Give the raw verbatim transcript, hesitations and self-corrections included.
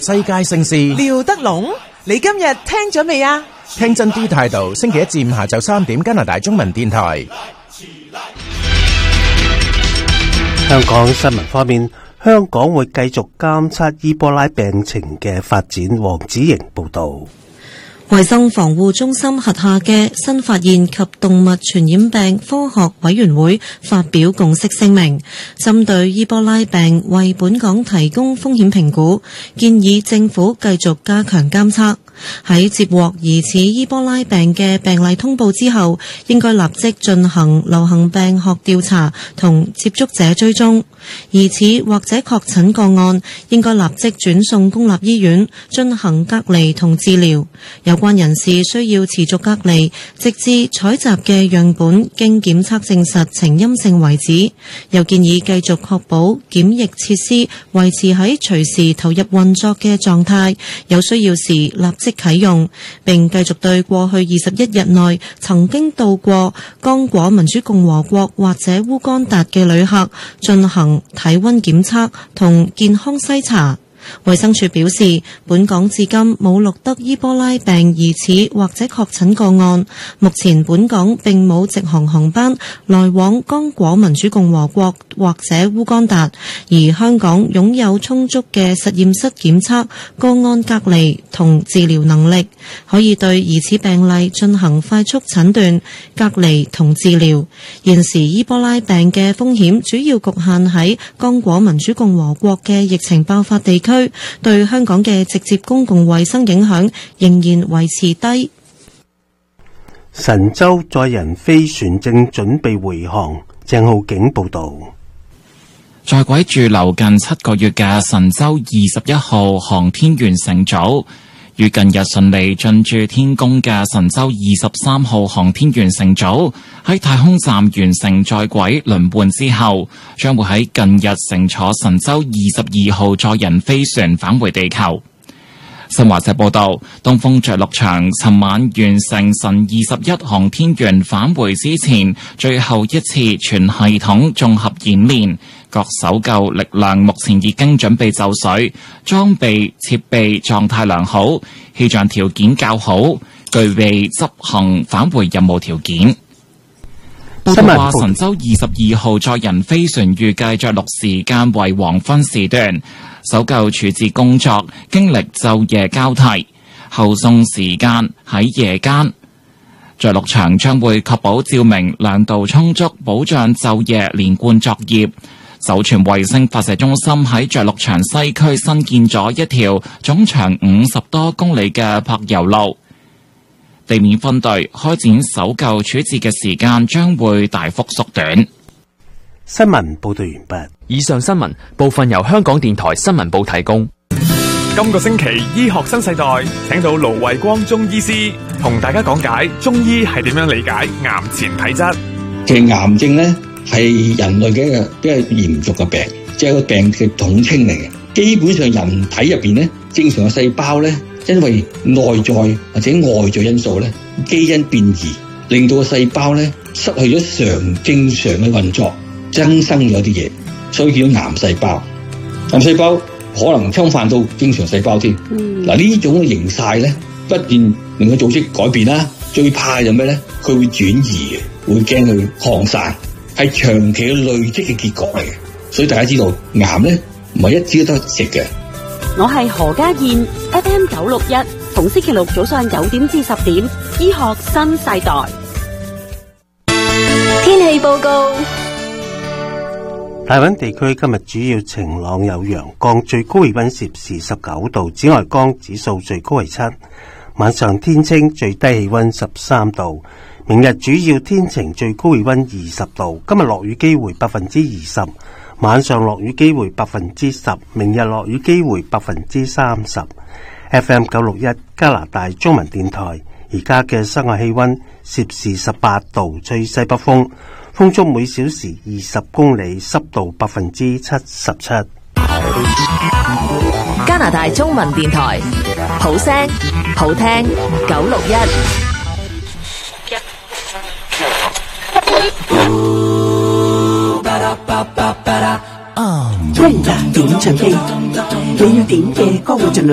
世界盛事。 廖德龍，你今日聽咗未啊？ 聽真啲態度，星期一至五下晝三點，加拿大中文電台。 香港新聞方面，香港會繼續監測伊波拉病情嘅發展。黃子瑩報道。 衛生防護中心轄下嘅新發現及動物傳染病科學委員會發表共識聲明，針對伊波拉病為本港提供風險評估，建議政府繼續加強監測。喺接獲疑似伊波拉病嘅病例通報之後，應該立即進行流行病學調查同接觸者追蹤。疑似或者確診個案應該立即轉送公立醫院進行隔離同治療。有關人士需要持續隔離，直至採集嘅樣本經檢測證實呈陰性為止。又建議繼續確保檢疫設施維持喺隨時投入運作嘅狀態，有需要時立即啟用，並繼續對過去二十一日內曾經到過剛果民主共和國或者烏干達嘅旅客進行體溫檢測同健康篩查。衛生署表示，本港至今冇錄得伊波拉病疑似或者確診個案。目前本港並冇直航航班來往剛果民主共和國或者烏干達，而香港擁有充足嘅實驗室檢測、個案隔離同治療能力，可以對疑似病例進行快速診斷、隔離同治療。現時伊波拉病嘅風險主要局限喺剛果民主共和國嘅疫情爆發地區，對香港嘅直接公共衛生影響仍然維持低。 神舟載人飛船正準備回航。鄭浩景報道。 在軌駐留近七個月嘅神舟二十一號航天員乘組，於近日順利進駐天宮嘅神舟二十三號航天員乘組，喺太空站完成在軌輪換之後，將會喺近日乘坐神舟二十二號載人飛船返回地球。新華社報道，東風着陸場尋晚完成神二十一航天員返回之前最後一次全系統綜合演練，各搜救力量目前已經準備就緒，裝備設備狀態良好，氣象條件較好，具備執行返回任務條件。報道話，神舟二十二號載人飛船預計着陸時間為黃昏時段，搜救處置工作經歷晝夜交替，後送時間喺夜間。着陸場將會確保照明亮度充足，保障晝夜連貫作業。酒泉衛星發射中心喺着陸場西區新建咗一條總長五十多公里嘅柏油路，地面分隊開展搜救處置嘅時間將會大幅縮短。 新聞報道完畢。 以上新聞部分由香港電台新聞部提供。 今個星期醫學新世代請到盧衛光中醫師同大家講解中醫係點樣理解癌前體質。 其實癌症咧係人類嘅一個比較嚴重嘅病，即係個病嘅統稱嚟嘅。基本上人體入邊咧，正常嘅細胞咧，因為內在或者外在因素咧，基因變異令到個細胞咧失去咗常正常嘅運作，增生咗啲嘢，所以叫做癌細胞。癌細胞可能侵犯到正常細胞添。嗱、嗯、呢種嘅形態咧，不斷令個組織改變啦。最怕就咩咧？佢會轉移嘅，會驚佢擴散，係長期嘅累積嘅結果嚟嘅。所以大家知道，癌咧唔係一朝得食嘅。 我係何家燕 ，F M 九六一，逢星期六早上九點至十點，醫學新世代。天氣報告。 大溫地區今日主要晴朗有陽光，最高氣溫攝氏十九度，紫外光指數最高係七。晚上天清，最低氣溫十三度。明日主要天晴，最高氣溫二十度。今日落雨機會百分之二十，晚上落雨機會百分之十，明日落雨機會百分之三十。F M 九六一加拿大中文電台，而家嘅室外氣溫攝氏十八度，吹西北風。風速每小時二十公里，濕度百分之七十七。 加拿大中文電台，好聲好聽，九六一。 一人點唱機，你要點嘅歌會盡量